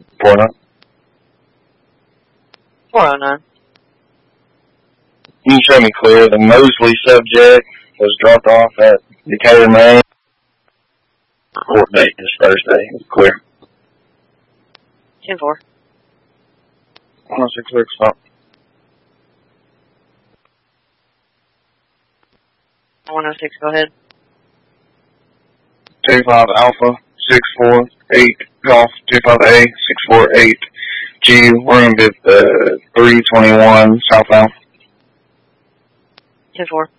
409. 409. You show me clear. The Mosley subject was dropped off at Decatur, Maine. Court date is Thursday. Clear. 10-4. 106 stop. 106, go ahead. 25 Alpha 648 Golf 25A 648 G. We're going to be at 321 southbound. 10-4.